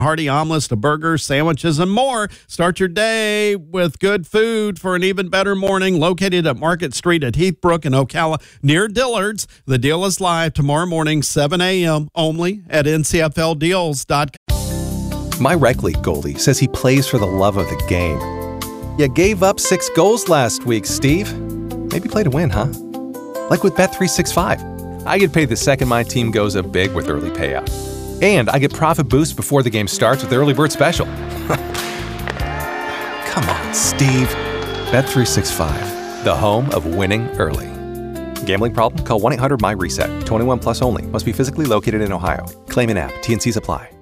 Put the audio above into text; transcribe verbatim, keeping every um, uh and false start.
hearty omelets to burgers, sandwiches, and more. Start your day with good food for an even better morning. Located at Market Street at Heathbrook in Ocala, near Dillard's. The deal is live tomorrow morning, seven a.m. only at N C F L deals dot com. My rec league goalie says he plays for the love of the game. You gave up six goals last week, Steve. Maybe play to win, huh? Like with Bet three sixty-five. I get paid the second my team goes up big with early payout. And I get profit boost before the game starts with the early bird special. Come on, Steve. Bet three sixty-five, the home of winning early. Gambling problem? Call one eight hundred M Y reset. twenty-one plus only. Must be physically located in Ohio. Claim in app. T and Cs apply.